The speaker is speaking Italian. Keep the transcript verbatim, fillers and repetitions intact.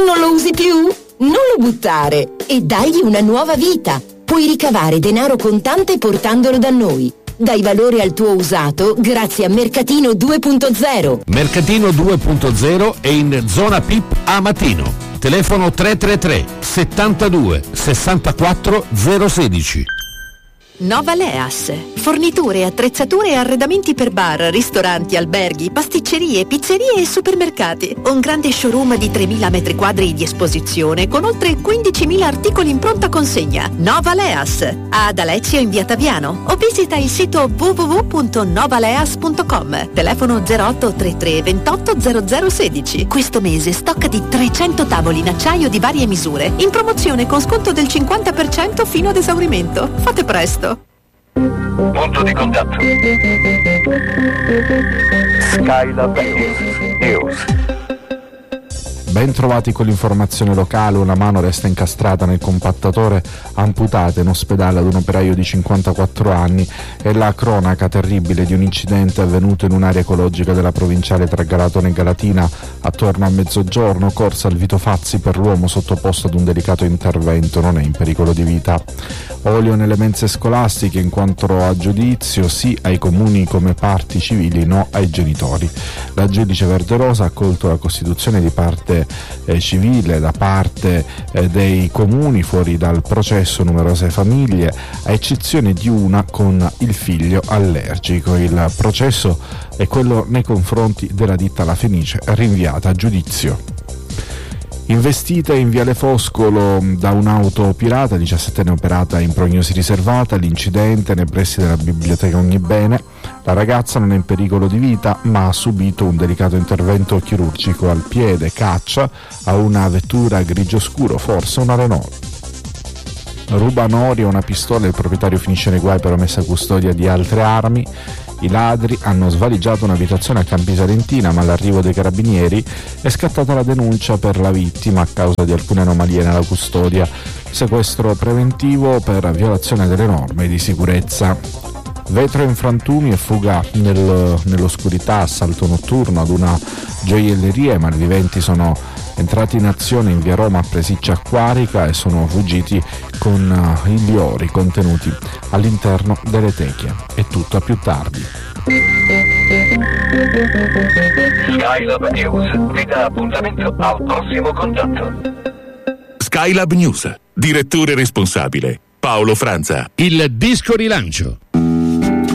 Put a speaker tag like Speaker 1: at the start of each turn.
Speaker 1: Non lo usi più? Non lo buttare e dagli una nuova vita. Puoi ricavare denaro contante portandolo da noi. Dai valore al tuo usato grazie a Mercatino due punto zero.
Speaker 2: Mercatino due punto zero è in zona P I P a Matino. Telefono tre tre tre settantadue sessantaquattro zero sedici.
Speaker 3: Nova Leas. Forniture, attrezzature e arredamenti per bar, ristoranti, alberghi, pasticcerie, pizzerie e supermercati. Un grande showroom di tremila metri quadri di esposizione con oltre quindicimila articoli in pronta consegna. Nova Leas. Ad Alezio in via Taviano o visita il sito w w w punto novaleas punto com. Telefono zero otto trentatré ventotto zero zero sedici. Questo mese stock di trecento tavoli in acciaio di varie misure. In promozione con sconto del cinquanta per cento fino ad esaurimento. Fate presto.
Speaker 4: Punto di contatto. Skylab News.
Speaker 5: Ben trovati con l'informazione locale. Una mano resta incastrata nel compattatore, amputata in ospedale ad un operaio di cinquantaquattro anni. È la cronaca terribile di un incidente avvenuto in un'area ecologica della provinciale tra Galatone e Galatina attorno a mezzogiorno. Corsa al Vito Fazzi per l'uomo sottoposto ad un delicato intervento, non è in pericolo di vita. Olio nelle mense scolastiche in quanto a giudizio, sì ai comuni come parti civili, no ai genitori. La giudice Verderosa ha accolto la costituzione di parte eh, civile da parte eh, dei comuni fuori dal processo numerose famiglie, a eccezione di una con il figlio allergico. Il processo è quello nei confronti della ditta La Fenice, rinviata a giudizio. Investita in Viale Foscolo da un'auto pirata, diciassettenne operata in prognosi riservata, l'incidente nei pressi della biblioteca Ognibene. La ragazza non è in pericolo di vita ma ha subito un delicato intervento chirurgico al piede. Caccia a una vettura grigio scuro, forse una Renault. Ruba Noria una pistola e il proprietario finisce nei guai per omessa custodia di altre armi. I ladri hanno svaligiato un'abitazione a Campi Salentina, ma all'arrivo dei carabinieri è scattata la denuncia per la vittima a causa di alcune anomalie nella custodia. Sequestro preventivo per violazione delle norme di sicurezza. Vetro in frantumi e fuga nel, nell'oscurità, assalto notturno ad una gioielleria. I malviventi sono entrati in azione in via Roma a Presiccia Acquarica e sono fuggiti con uh, gli ori contenuti all'interno delle techie. È tutto, a più tardi.
Speaker 4: Skylab News vi dà appuntamento al prossimo contatto.
Speaker 6: Skylab News. Direttore responsabile Paolo Franza.
Speaker 2: Il disco rilancio.